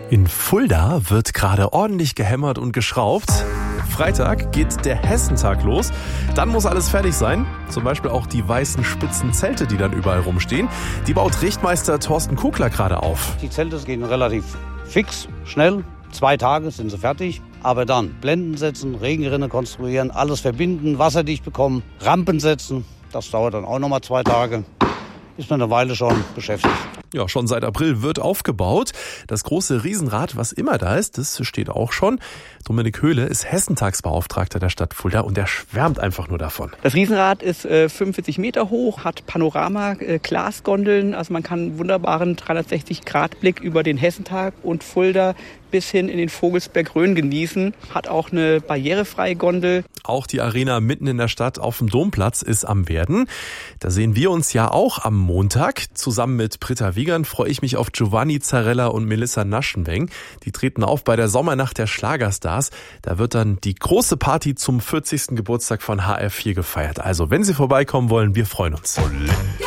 In Fulda wird gerade ordentlich gehämmert und geschraubt. Freitag geht der Hessentag los. Dann muss alles fertig sein. Zum Beispiel auch die weißen spitzen Zelte, die dann überall rumstehen. Die baut Richtmeister Thorsten Kugler gerade auf. Die Zelte gehen relativ fix, schnell. 2 Tage sind sie fertig. Aber dann Blenden setzen, Regenrinne konstruieren, alles verbinden, wasserdicht bekommen, Rampen setzen. Das dauert dann auch nochmal 2 Tage. Ist man eine Weile schon beschäftigt. Ja, schon seit April wird aufgebaut. Das große Riesenrad, was immer da ist, das steht auch schon. Dominik Höhle ist Hessentagsbeauftragter der Stadt Fulda und der schwärmt einfach nur davon. Das Riesenrad ist 45 Meter hoch, hat Panorama-Glasgondeln. Also man kann einen wunderbaren 360-Grad-Blick über den Hessentag und Fulda bis hin in den Vogelsberg-Rhön genießen. Hat auch eine barrierefreie Gondel. Auch die Arena mitten in der Stadt auf dem Domplatz ist am Werden. Da sehen wir uns ja auch am Montag. Zusammen mit Britta Wiegand freue ich mich auf Giovanni Zarella und Melissa Naschenweng. Die treten auf bei der Sommernacht der Schlagerstars. Da wird dann die große Party zum 40. Geburtstag von HR4 gefeiert. Also, wenn Sie vorbeikommen wollen, wir freuen uns.